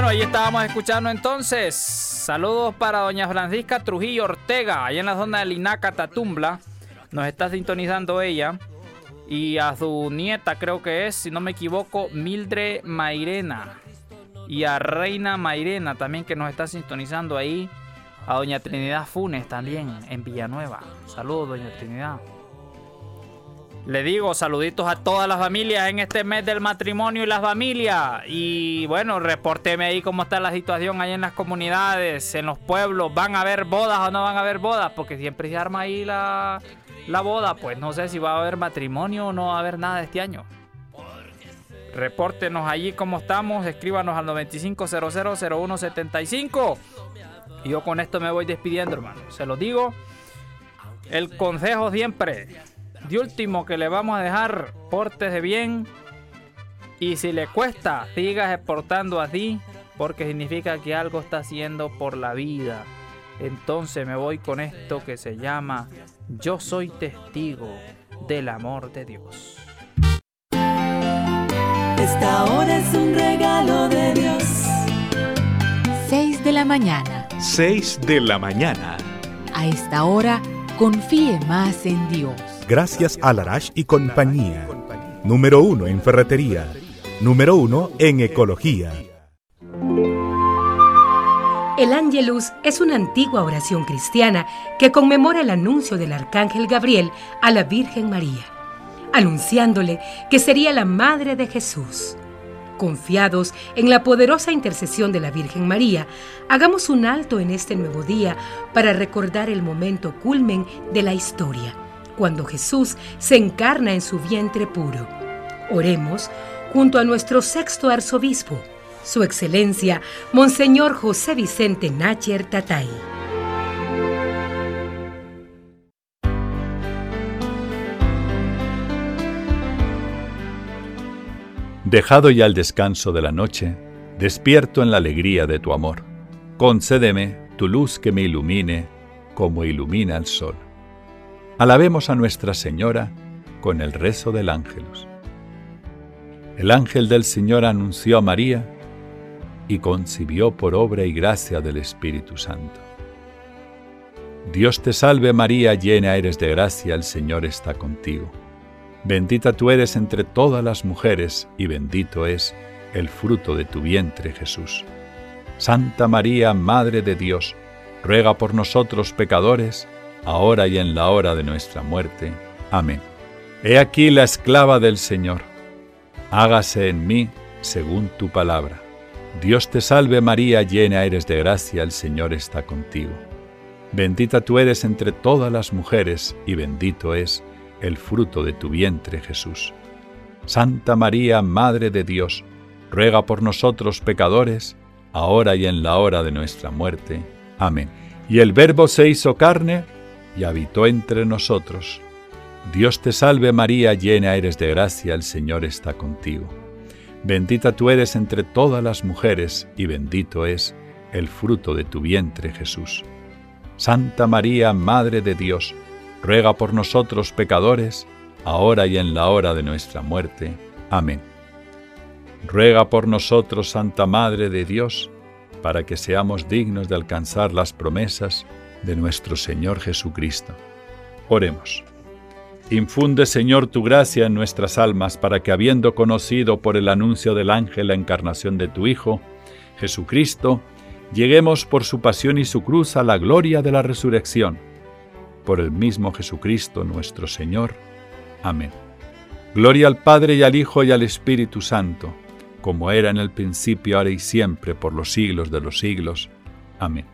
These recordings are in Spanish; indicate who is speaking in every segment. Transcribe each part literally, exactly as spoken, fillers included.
Speaker 1: Bueno, ahí estábamos escuchando entonces. Saludos para doña Francisca Trujillo Ortega, allá en la zona de Linaca, Tatumbla. Nos está sintonizando ella. Y a su nieta, creo que es, si no me equivoco, Mildred Mairena. Y a Reina Mairena también, que nos está sintonizando ahí. A doña Trinidad Funes también, en Villanueva. Saludos, doña Trinidad. Le digo saluditos a todas las familias en este mes del matrimonio y las familias. Y bueno, repórteme ahí cómo está la situación ahí en las comunidades, en los pueblos. ¿Van a haber bodas o no van a haber bodas? Porque siempre se arma ahí la, la boda. Pues no sé si va a haber matrimonio o no va a haber nada este año. Repórtenos allí cómo estamos. Escríbanos al noventa y cinco cero cero cero uno setenta y cinco. Y yo con esto me voy despidiendo, hermano. Se lo digo. El consejo siempre de último que le vamos a dejar: pórtese bien, y si le cuesta, siga portando así, porque significa que algo está haciendo por la vida. Entonces me voy con esto que se llama Yo soy testigo del amor de Dios.
Speaker 2: Esta hora es un regalo de Dios.
Speaker 3: seis de la mañana.
Speaker 4: seis de la mañana.
Speaker 3: A esta hora, confíe más en Dios.
Speaker 4: Gracias a Larash y compañía. Número uno en ferretería. Número uno en ecología.
Speaker 5: El Ángelus es una antigua oración cristiana que conmemora el anuncio del arcángel Gabriel a la Virgen María, anunciándole que sería la madre de Jesús. Confiados en la poderosa intercesión de la Virgen María, hagamos un alto en este nuevo día para recordar el momento culmen de la historia, cuando Jesús se encarna en su vientre puro. Oremos junto a nuestro sexto arzobispo, Su Excelencia, Monseñor José Vicente Nácher Tatay.
Speaker 6: Dejado ya el descanso de la noche, despierto en la alegría de tu amor. Concédeme tu luz que me ilumine, como ilumina el sol. Alabemos a Nuestra Señora con el rezo del Ángelus. El ángel del Señor anunció a María y concibió por obra y gracia del Espíritu Santo. Dios te salve María, llena eres de gracia, el Señor está contigo. Bendita tú eres entre todas las mujeres y bendito es el fruto de tu vientre, Jesús. Santa María, Madre de Dios, ruega por nosotros pecadores, ahora y en la hora de nuestra muerte. Amén. He aquí la esclava del Señor. Hágase en mí según tu palabra. Dios te salve María, llena eres de gracia, el Señor está contigo. Bendita tú eres entre todas las mujeres y bendito es el fruto de tu vientre, Jesús. Santa María, Madre de Dios, ruega por nosotros pecadores, ahora y en la hora de nuestra muerte. Amén. Y el Verbo se hizo carne y habitó entre nosotros. Dios te salve María, llena eres de gracia, el Señor está contigo. Bendita tú eres entre todas las mujeres y bendito es el fruto de tu vientre, Jesús. Santa María, Madre de Dios, ruega por nosotros pecadores, ahora y en la hora de nuestra muerte. Amén. Ruega por nosotros, Santa Madre de Dios, para que seamos dignos de alcanzar las promesas de nuestro Señor Jesucristo. Oremos. Infunde, Señor, tu gracia en nuestras almas, para que, habiendo conocido por el anuncio del ángel la encarnación de tu Hijo, Jesucristo, lleguemos por su pasión y su cruz a la gloria de la resurrección. Por el mismo Jesucristo nuestro Señor. Amén. Gloria al Padre y al Hijo y al Espíritu Santo, como era en el principio, ahora y siempre, por los siglos de los siglos. Amén.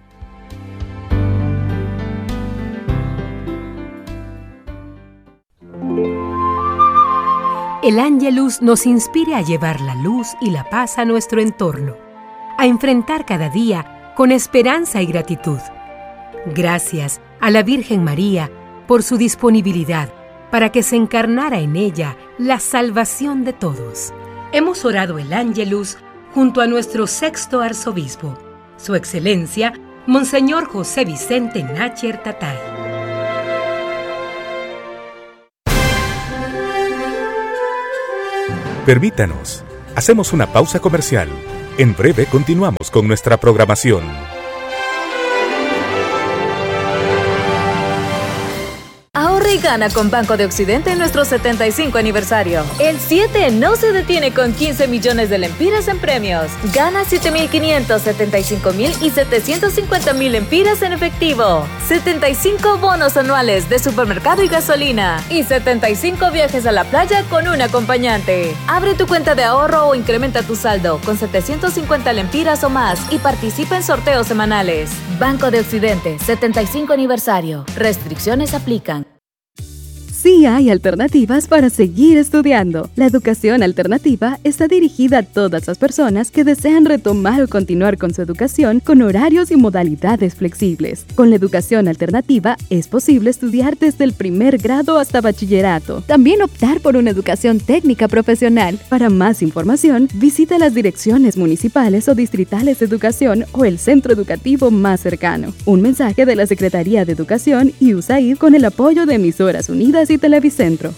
Speaker 5: El Ángelus nos inspire a llevar la luz y la paz a nuestro entorno, a enfrentar cada día con esperanza y gratitud. Gracias a la Virgen María por su disponibilidad para que se encarnara en ella la salvación de todos. Hemos orado el Ángelus junto a nuestro sexto arzobispo, Su Excelencia, Monseñor José Vicente Nácher Tatay.
Speaker 4: Permítanos, hacemos una pausa comercial. En breve continuamos con nuestra programación.
Speaker 7: Ahorra y gana con Banco de Occidente en nuestro setenta y cinco aniversario. El siete no se detiene con quince millones de lempiras en premios. Gana siete mil quinientos, setenta y cinco mil y setecientos cincuenta mil lempiras en efectivo. setenta y cinco bonos anuales de supermercado y gasolina. Y setenta y cinco viajes a la playa con un acompañante. Abre tu cuenta de ahorro o incrementa tu saldo con setecientos cincuenta lempiras o más y participa en sorteos semanales. Banco de Occidente, setenta y cinco aniversario. Restricciones aplican.
Speaker 8: Sí hay alternativas para seguir estudiando. La educación alternativa está dirigida a todas las personas que desean retomar o continuar con su educación con horarios y modalidades flexibles. Con la educación alternativa es posible estudiar desde el primer grado hasta bachillerato. También optar por una educación técnica profesional. Para más información, visita las direcciones municipales o distritales de educación o el centro educativo más cercano. Un mensaje de la Secretaría de Educación y U S A I D con el apoyo de Emisoras Unidas y Televicentro.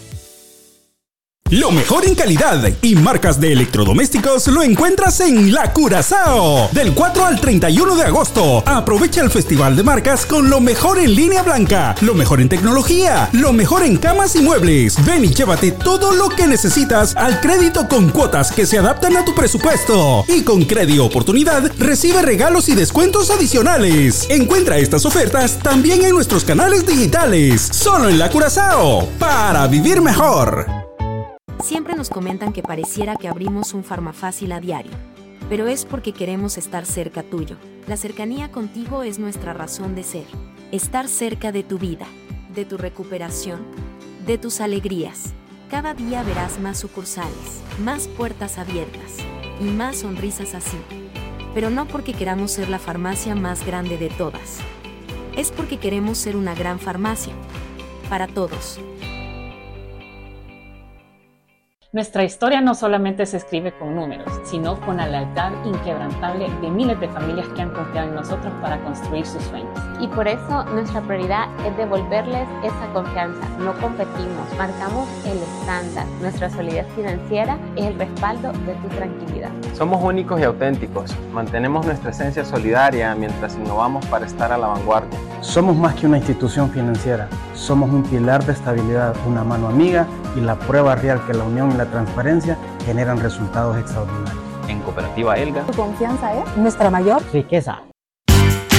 Speaker 9: Lo mejor en calidad y marcas de electrodomésticos lo encuentras en La Curazao. Del cuatro al treinta y uno de agosto, aprovecha el festival de marcas con lo mejor en línea blanca, lo mejor en tecnología, lo mejor en camas y muebles. Ven y llévate todo lo que necesitas al crédito con cuotas que se adaptan a tu presupuesto. Y con Crédito Oportunidad recibe regalos y descuentos adicionales. Encuentra estas ofertas también en nuestros canales digitales. Solo en La Curazao, para vivir mejor.
Speaker 10: Siempre nos comentan que pareciera que abrimos un Farmafácil a diario, pero es porque queremos estar cerca tuyo. La cercanía contigo es nuestra razón de ser. Estar cerca de tu vida, de tu recuperación, de tus alegrías. Cada día verás más sucursales, más puertas abiertas y más sonrisas así. Pero no porque queramos ser la farmacia más grande de todas. Es porque queremos ser una gran farmacia. Para todos.
Speaker 11: Nuestra historia no solamente se escribe con números, sino con la lealtad inquebrantable de miles de familias que han confiado en nosotros para construir sus sueños.
Speaker 12: Y por eso nuestra prioridad es devolverles esa confianza. No competimos, marcamos el estándar. Nuestra solidez financiera es el respaldo de tu tranquilidad.
Speaker 13: Somos únicos y auténticos. Mantenemos nuestra esencia solidaria mientras innovamos para estar a la vanguardia.
Speaker 14: Somos más que una institución financiera. Somos un pilar de estabilidad, una mano amiga y la prueba real que la unión y la transparencia generan resultados extraordinarios.
Speaker 15: En Cooperativa Elga,
Speaker 16: tu confianza es nuestra mayor
Speaker 17: riqueza.